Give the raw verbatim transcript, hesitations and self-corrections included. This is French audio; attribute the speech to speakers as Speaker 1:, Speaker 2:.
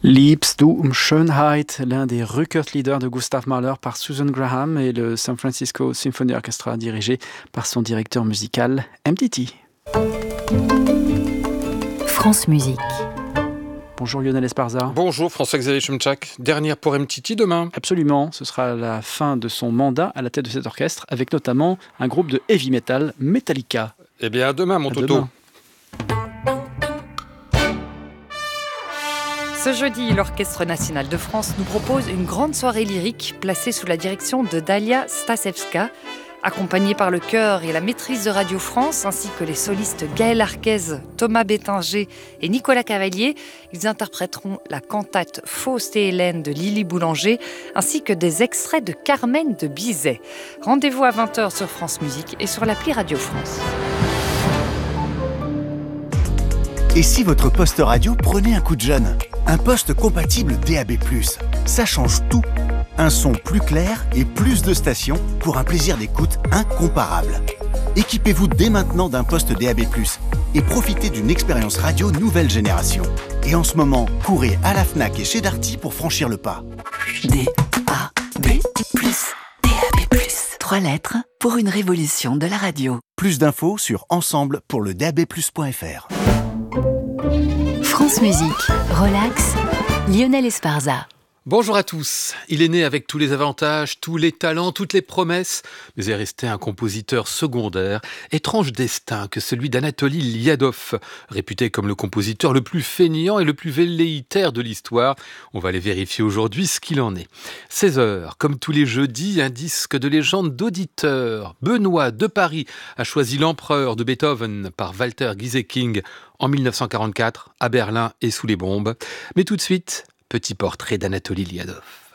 Speaker 1: Liebst du um Schönheit, l'un des Rückert-Lieder de Gustav Mahler par Susan Graham et le San Francisco Symphony Orchestra dirigé par son directeur musical M T T.
Speaker 2: France Musique.
Speaker 1: Bonjour Lionel Esparza.
Speaker 3: Bonjour François-Xavier Chemchak. Dernière pour M T T demain.
Speaker 1: Absolument, ce sera la fin de son mandat à la tête de cet orchestre avec notamment un groupe de heavy metal, Metallica.
Speaker 3: Eh bien à demain mon
Speaker 1: à
Speaker 3: Toto.
Speaker 1: Demain.
Speaker 2: Ce jeudi, l'Orchestre national de France nous propose une grande soirée lyrique placée sous la direction de Dalia Stasevska. Accompagnée par le chœur et la maîtrise de Radio France, ainsi que les solistes Gaël Arquez, Thomas Bétinger et Nicolas Cavalier, ils interpréteront la cantate Faust et Hélène de Lily Boulanger, ainsi que des extraits de Carmen de Bizet. Rendez-vous à vingt heures sur France Musique et sur l'appli Radio France.
Speaker 4: Et si votre poste radio prenait un coup de jeune ? Un poste compatible D A B plus, ça change tout. Un son plus clair et plus de stations pour un plaisir d'écoute incomparable. Équipez-vous dès maintenant d'un poste D A B plus et profitez d'une expérience radio nouvelle génération. Et en ce moment, courez à la Fnac et chez Darty pour franchir le pas.
Speaker 5: D A B plus, D A B plus. Trois lettres pour une révolution de la radio.
Speaker 4: Plus d'infos sur ensemble pour le D A B plus point F R.
Speaker 2: France Musique, relax, Lionel Esparza.
Speaker 3: Bonjour à tous. Il est né avec tous les avantages, tous les talents, toutes les promesses, mais est resté un compositeur secondaire. Étrange destin que celui d'Anatoly Liadov, réputé comme le compositeur le plus fainéant et le plus velléitaire de l'histoire. On va aller vérifier aujourd'hui ce qu'il en est. seize heures, comme tous les jeudis, un disque de légende d'auditeurs. Benoît de Paris a choisi l'Empereur de Beethoven par Walter Gieseking en mille neuf cent quarante-quatre, à Berlin et sous les bombes. Mais tout de suite, petit portrait d'Anatoly Liadov.